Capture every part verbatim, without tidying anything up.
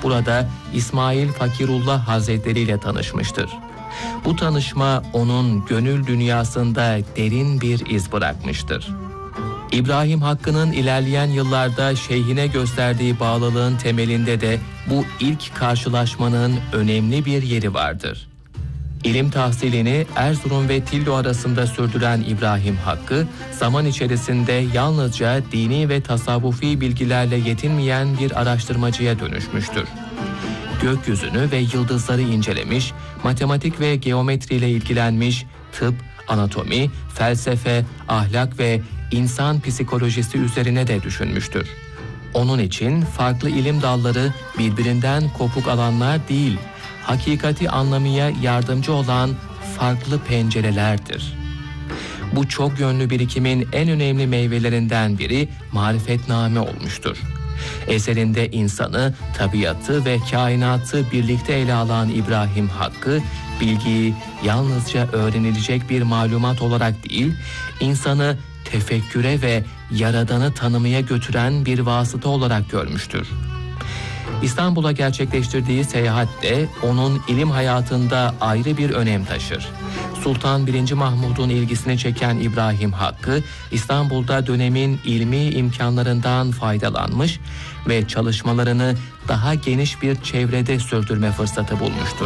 burada İsmail Fakirullah Hazretleri ile tanışmıştır. Bu tanışma onun gönül dünyasında derin bir iz bırakmıştır. İbrahim Hakkı'nın ilerleyen yıllarda şeyhine gösterdiği bağlılığın temelinde de bu ilk karşılaşmanın önemli bir yeri vardır. İlim tahsilini Erzurum ve Tillo arasında sürdüren İbrahim Hakkı, zaman içerisinde yalnızca dini ve tasavvufi bilgilerle yetinmeyen bir araştırmacıya dönüşmüştür. Gökyüzünü ve yıldızları incelemiş, matematik ve geometriyle ilgilenmiş, tıp, anatomi, felsefe, ahlak ve insan psikolojisi üzerine de düşünmüştür. Onun için farklı ilim dalları birbirinden kopuk alanlar değil, hakikati anlamaya yardımcı olan farklı pencerelerdir. Bu çok yönlü birikimin en önemli meyvelerinden biri Marifetname olmuştur. Eserinde insanı, tabiatı ve kainatı birlikte ele alan İbrahim Hakkı, bilgiyi yalnızca öğrenilecek bir malumat olarak değil, insanı tefekküre ve Yaradan'ı tanımaya götüren bir vasıta olarak görmüştür. İstanbul'a gerçekleştirdiği seyahat de onun ilim hayatında ayrı bir önem taşır. Sultan birinci. Mahmud'un ilgisini çeken İbrahim Hakkı, İstanbul'da dönemin ilmi imkanlarından faydalanmış ve çalışmalarını daha geniş bir çevrede sürdürme fırsatı bulmuştur.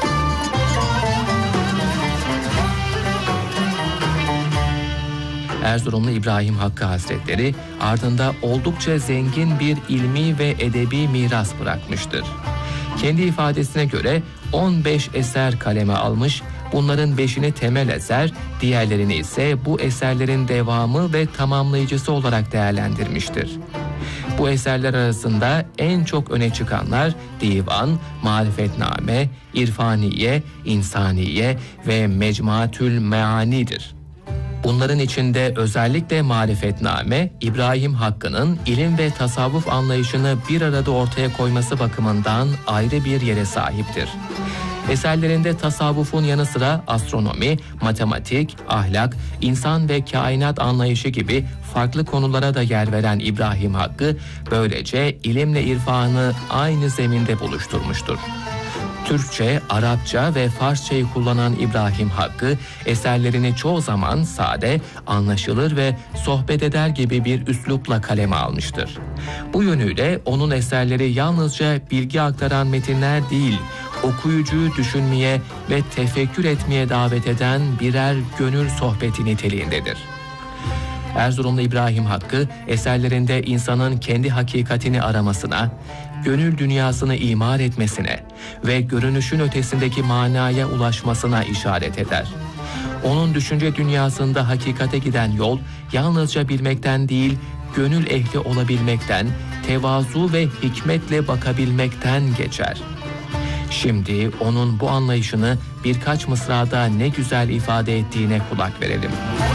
Erzurumlu İbrahim Hakkı Hazretleri ardında oldukça zengin bir ilmi ve edebi miras bırakmıştır. Kendi ifadesine göre on beş eser kaleme almış, bunların beşini temel eser, diğerlerini ise bu eserlerin devamı ve tamamlayıcısı olarak değerlendirmiştir. Bu eserler arasında en çok öne çıkanlar Divan, Marifetname, İrfaniye, İnsaniye ve Mecmuatül Meani'dir. Bunların içinde özellikle Marifetname, İbrahim Hakkı'nın ilim ve tasavvuf anlayışını bir arada ortaya koyması bakımından ayrı bir yere sahiptir. Eserlerinde tasavvufun yanı sıra astronomi, matematik, ahlak, insan ve kainat anlayışı gibi farklı konulara da yer veren İbrahim Hakkı, böylece ilimle irfanı aynı zeminde buluşturmuştur. Türkçe, Arapça ve Farsçayı kullanan İbrahim Hakkı, eserlerini çoğu zaman sade, anlaşılır ve sohbet eder gibi bir üslupla kaleme almıştır. Bu yönüyle onun eserleri yalnızca bilgi aktaran metinler değil, okuyucuyu düşünmeye ve tefekkür etmeye davet eden birer gönül sohbeti niteliğindedir. Erzurumlu İbrahim Hakkı, eserlerinde insanın kendi hakikatini aramasına, gönül dünyasını imar etmesine ve görünüşün ötesindeki manaya ulaşmasına işaret eder. Onun düşünce dünyasında hakikate giden yol, yalnızca bilmekten değil, gönül ehli olabilmekten, tevazu ve hikmetle bakabilmekten geçer. Şimdi onun bu anlayışını birkaç mısrada ne güzel ifade ettiğine kulak verelim.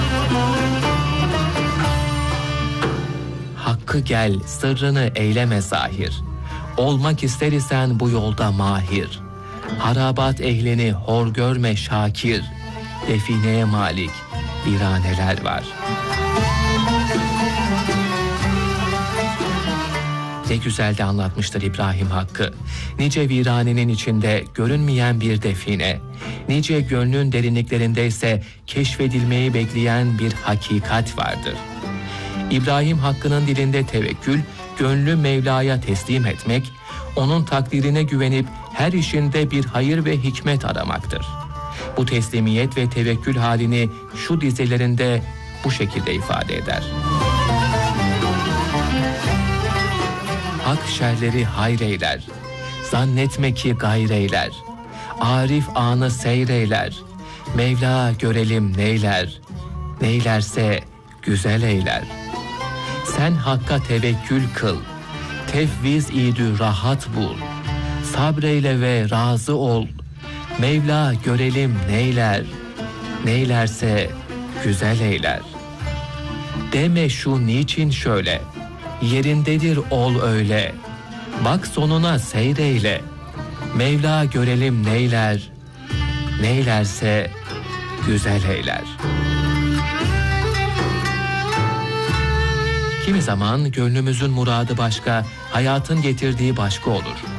Hakkı gel, sırrını eyleme zahir. Olmak ister isen bu yolda mahir. Harabat ehlini hor görme şakir. Defineye malik viraneler var. Ne güzel de anlatmıştır İbrahim Hakkı. Nice viranenin içinde görünmeyen bir define, nice gönlün derinliklerinde ise keşfedilmeyi bekleyen bir hakikat vardır. İbrahim Hakkı'nın dilinde tevekkül, gönlü Mevla'ya teslim etmek, onun takdirine güvenip her işinde bir hayır ve hikmet aramaktır. Bu teslimiyet ve tevekkül halini şu dizelerinde bu şekilde ifade eder. Hak şerleri hayreyler, zannetme ki gayreyler, arif anı seyreyler, Mevla görelim neyler, neylerse güzel eyler. Sen Hakk'a tevekkül kıl, tefviz idü rahat bul, sabreyle ve razı ol, Mevla görelim neyler, neylerse güzel eyler. Deme şu niçin şöyle, yerindedir ol öyle, bak sonuna seyreyle, Mevla görelim neyler, neylerse güzel eyler. Kimi zaman gönlümüzün muradı başka, hayatın getirdiği başka olur.